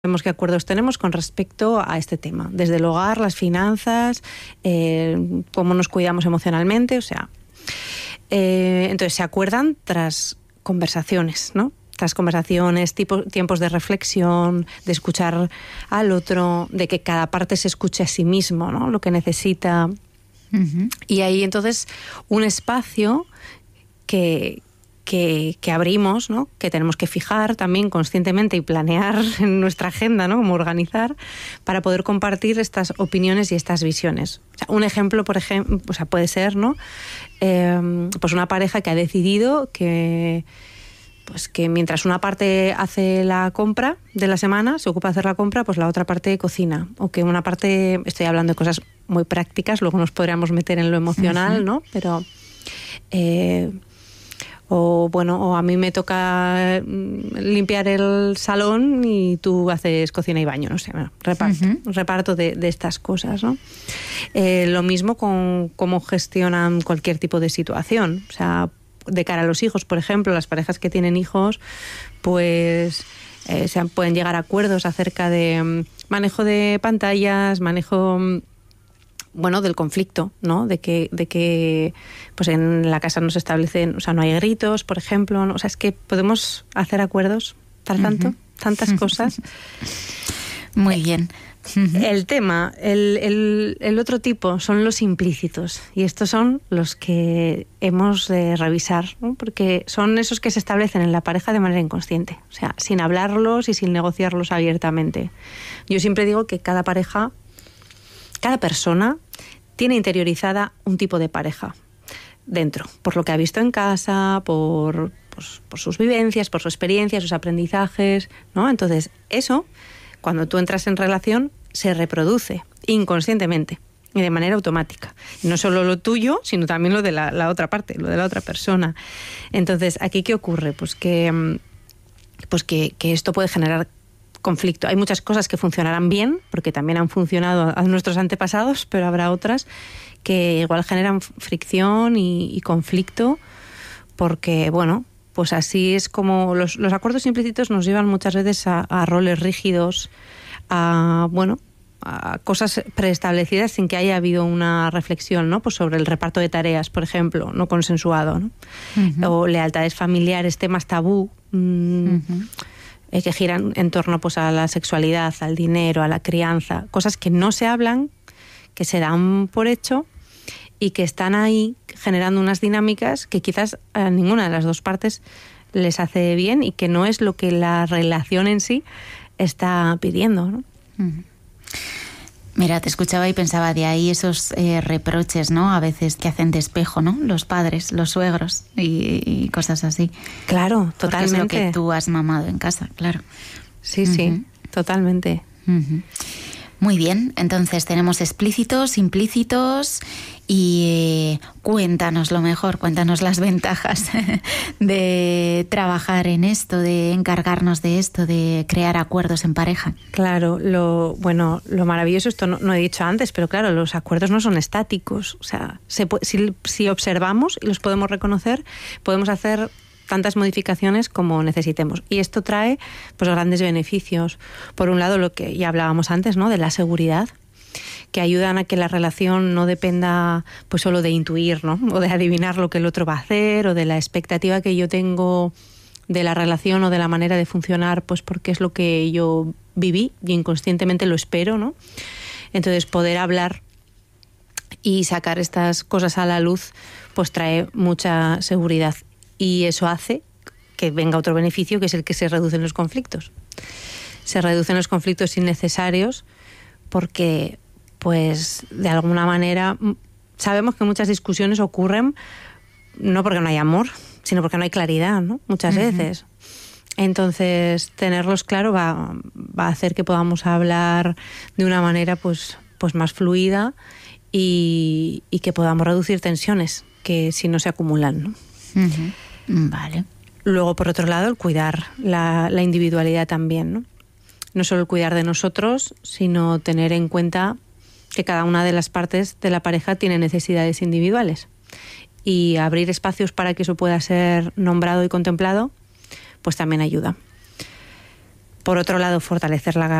Vemos qué acuerdos tenemos con respecto a este tema, desde el hogar, las finanzas, cómo nos cuidamos emocionalmente, o sea, entonces se acuerdan tras conversaciones, ¿no? Tras conversaciones, tiempos de reflexión, de escuchar al otro, de que cada parte se escuche a sí mismo, ¿no? Lo que necesita. Uh-huh. Y ahí entonces un espacio que abrimos, ¿no? Que tenemos que fijar también conscientemente y planear en nuestra agenda, ¿no? Como organizar para poder compartir estas opiniones y estas visiones. O sea, un ejemplo, por ejemplo, o sea, puede ser, ¿no? Pues una pareja que ha decidido que mientras una parte hace la compra de la semana, se ocupa de hacer la compra, pues la otra parte cocina. O que una parte, estoy hablando de cosas muy prácticas, luego nos podríamos meter en lo emocional, uh-huh. ¿no? Pero o a mí me toca limpiar el salón y tú haces cocina y baño, no sé, bueno, reparto de estas cosas, ¿no? Lo mismo con cómo gestionan cualquier tipo de situación, o sea, de cara a los hijos, por ejemplo, las parejas que tienen hijos, pues pueden llegar a acuerdos acerca de manejo de pantallas, manejo del conflicto, ¿no? De que pues en la casa no se establecen, o sea, no hay gritos, por ejemplo, ¿no? O sea, es que podemos hacer acuerdos tantas cosas. Muy bien. El tema, el otro tipo son los implícitos, y estos son los que hemos de revisar, ¿no? Porque son esos que se establecen en la pareja de manera inconsciente, o sea, sin hablarlos y sin negociarlos abiertamente. Yo siempre digo que cada persona tiene interiorizada un tipo de pareja dentro, por lo que ha visto en casa, por sus vivencias, por su experiencia, sus aprendizajes, ¿no? Entonces, eso, cuando tú entras en relación, se reproduce inconscientemente y de manera automática. Y no solo lo tuyo, sino también lo de la otra parte, lo de la otra persona. Entonces, ¿aquí qué ocurre? Pues que esto puede generar conflicto. Hay muchas cosas que funcionarán bien, porque también han funcionado a nuestros antepasados, pero habrá otras que igual generan fricción y conflicto, porque, pues así es como los acuerdos implícitos nos llevan muchas veces a roles rígidos, a cosas preestablecidas sin que haya habido una reflexión, ¿no? Pues sobre el reparto de tareas, por ejemplo, no consensuado, ¿no? Uh-huh. O lealtades familiares, temas tabú, que giran en torno pues a la sexualidad, al dinero, a la crianza, cosas que no se hablan, que se dan por hecho y que están ahí generando unas dinámicas que quizás a ninguna de las dos partes les hace bien y que no es lo que la relación en sí está pidiendo, ¿no? Uh-huh. Mira, te escuchaba y pensaba de ahí esos reproches, ¿no? A veces que hacen de espejo, ¿no? Los padres, los suegros y cosas así. Claro, totalmente. Porque es lo que tú has mamado en casa, claro. Sí, sí, totalmente. Uh-huh. Muy bien, entonces tenemos explícitos, implícitos y cuéntanos lo mejor, cuéntanos las ventajas de trabajar en esto, de encargarnos de esto, de crear acuerdos en pareja. Claro, lo maravilloso, esto no he dicho antes, pero claro, los acuerdos no son estáticos, o sea, si observamos y los podemos reconocer, podemos hacer tantas modificaciones como necesitemos. Y esto trae pues grandes beneficios. Por un lado, lo que ya hablábamos antes, ¿no? De la seguridad, que ayudan a que la relación no dependa pues solo de intuir, ¿no? O de adivinar lo que el otro va a hacer, o de la expectativa que yo tengo de la relación o de la manera de funcionar, pues porque es lo que yo viví y inconscientemente lo espero, ¿no? Entonces, poder hablar y sacar estas cosas a la luz pues trae mucha seguridad. Y eso hace que venga otro beneficio, que es el que se reducen los conflictos. Se reducen los conflictos innecesarios porque, pues, de alguna manera, sabemos que muchas discusiones ocurren no porque no hay amor, sino porque no hay claridad, ¿no? Muchas veces. Entonces, tenerlos claro va a hacer que podamos hablar de una manera, pues más fluida y que podamos reducir tensiones que si no se acumulan, ¿no? Uh-huh. Vale. Luego, por otro lado, el cuidar la individualidad también, ¿no? No solo el cuidar de nosotros, sino tener en cuenta que cada una de las partes de la pareja tiene necesidades individuales. Y abrir espacios para que eso pueda ser nombrado y contemplado, pues también ayuda. Por otro lado, fortalecer